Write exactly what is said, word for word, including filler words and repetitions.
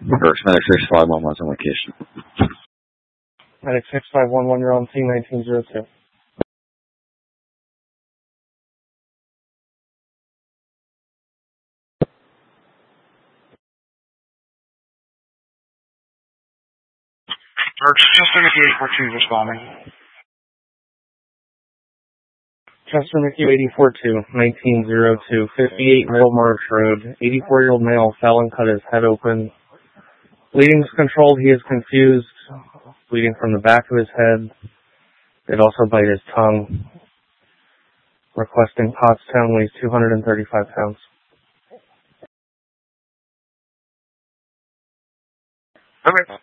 Reverse Medic six five one one's on location. Medic six five one one, you're on scene nineteen oh two. Chester Mickey eight four two responding. Chester Mickey eight four two, nineteen oh two, fifty-eight Middle Marsh Road. eighty-four-year-old male, felon, cut his head open. Bleeding is controlled, he is confused. Bleeding from the back of his head. Did also bite his tongue. Requesting Pottstown, weighs two hundred thirty-five pounds. Okay.